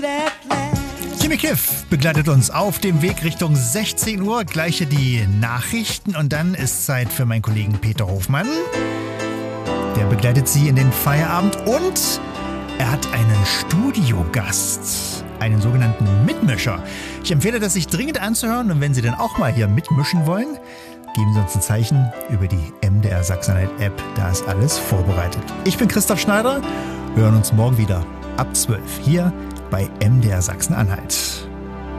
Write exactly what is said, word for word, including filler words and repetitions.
Jimmy Kiff begleitet uns auf dem Weg Richtung sechzehn Uhr. Gleich die Nachrichten und dann ist Zeit für meinen Kollegen Peter Hofmann. Der begleitet Sie in den Feierabend und er hat einen Studiogast, einen sogenannten Mitmischer. Ich empfehle das sich dringend anzuhören und wenn Sie dann auch mal hier mitmischen wollen, geben Sie uns ein Zeichen über die M D R Sachsen-Anhalt-App. Da ist alles vorbereitet. Ich bin Christoph Schneider. Wir hören uns morgen wieder ab zwölf hier bei M D R Sachsen-Anhalt.